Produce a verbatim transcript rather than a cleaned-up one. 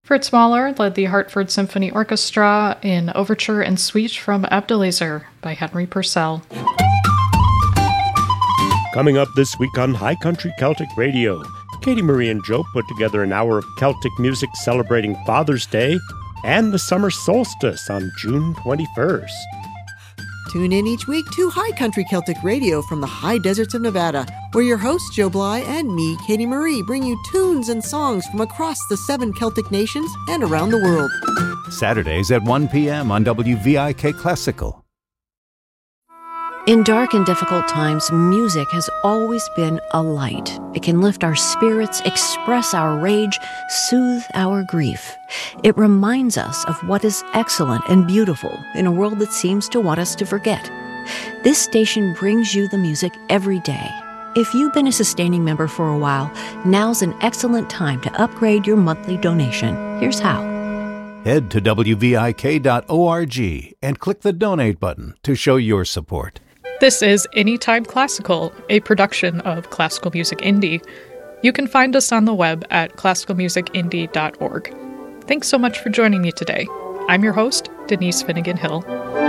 Fritz Mahler led the Hartford Symphony Orchestra in Overture and Suite from Abdelaziz by Henry Purcell. Coming up this week on High Country Celtic Radio, Katie Marie and Joe put together an hour of Celtic music celebrating Father's Day and the summer solstice on June twenty-first. Tune in each week to High Country Celtic Radio from the high deserts of Nevada, where your hosts Joe Bly and me, Katie Marie, bring you tunes and songs from across the seven Celtic nations and around the world. Saturdays at one p.m. on W V I K Classical. In dark and difficult times, music has always been a light. It can lift our spirits, express our rage, soothe our grief. It reminds us of what is excellent and beautiful in a world that seems to want us to forget. This station brings you the music every day. If you've been a sustaining member for a while, now's an excellent time to upgrade your monthly donation. Here's how. Head to W V I K dot org and click the donate button to show your support. This is Anytime Classical, a production of Classical Music Indie. You can find us on the web at classical music indie dot org. Thanks so much for joining me today. I'm your host, Denise Finnegan Hill.